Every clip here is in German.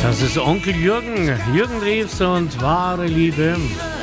Das ist Onkel Jürgen, Jürgen Drews und wahre Liebe.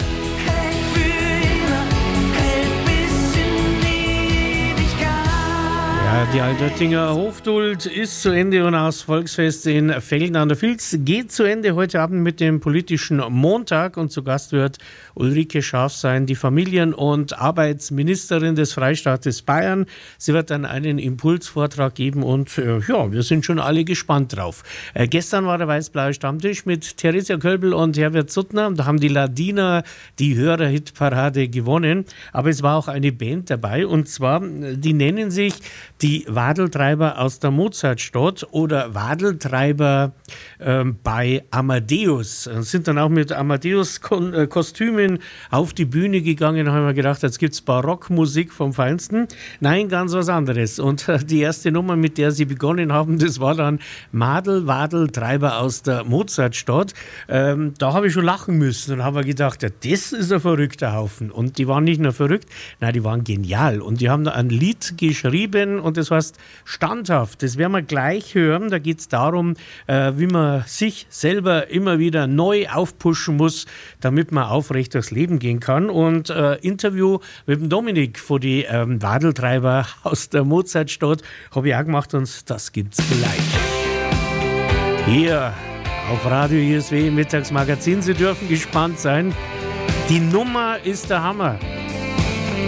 Ja, die Altöttinger Hofduld ist zu Ende und das Volksfest in Velden an der Vils geht zu Ende heute Abend mit dem politischen Montag und zu Gast wird Ulrike Schaaf sein, die Familien- und Arbeitsministerin des Freistaates Bayern. Sie wird dann einen Impulsvortrag geben und ja, wir sind schon alle gespannt drauf. Gestern war der weiß-blaue Stammtisch mit Theresia Kölbel und Herbert Suttner. Da haben die Ladiner die Hörerhitparade gewonnen, aber es war auch eine Band dabei und zwar, die nennen sich die Wadeltreiber aus der Mozartstadt oder Wadeltreiber bei Amadeus. Sind dann auch mit Amadeus-Kostümen auf die Bühne gegangen. Da haben wir gedacht, jetzt gibt es Barockmusik vom Feinsten. Nein, ganz was anderes. Und die erste Nummer, mit der sie begonnen haben, das war dann Wadeltreiber aus der Mozartstadt. Da habe ich schon lachen müssen und habe gedacht, ja, das ist ein verrückter Haufen. Und die waren nicht nur verrückt, nein, die waren genial. Und die haben da ein Lied geschrieben und das heißt Standhaft. Das werden wir gleich hören. Da geht es darum, wie man sich selber immer wieder neu aufpushen muss, damit man aufrecht durchs Leben gehen kann. Und Interview mit dem Dominik von die Wadeltreiber aus der Mozartstadt habe ich auch gemacht und das gibt's gleich. Hier auf Radio ISW im Mittagsmagazin. Sie dürfen gespannt sein. Die Nummer ist der Hammer.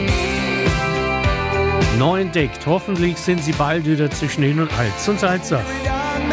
Neu entdeckt. Hoffentlich sind sie bald wieder zwischen Hin und Alt und Salzach.